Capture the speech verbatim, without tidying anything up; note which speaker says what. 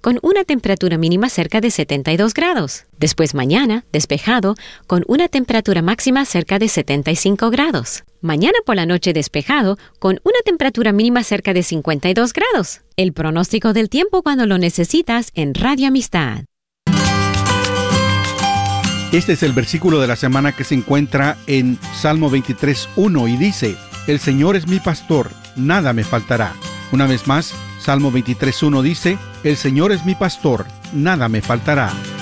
Speaker 1: con una temperatura mínima cerca de setenta y dos grados. Después mañana, despejado, con una temperatura máxima cerca de setenta y cinco grados. Mañana por la noche despejado, con una temperatura mínima cerca de cincuenta y dos grados. El pronóstico del tiempo cuando lo necesitas en Radio Amistad.
Speaker 2: Este es el versículo de la semana que se encuentra en Salmo veintitrés uno y dice: El Señor es mi pastor, nada me faltará. Una vez más, Salmo veintitrés uno dice: El Señor es mi pastor, nada me faltará.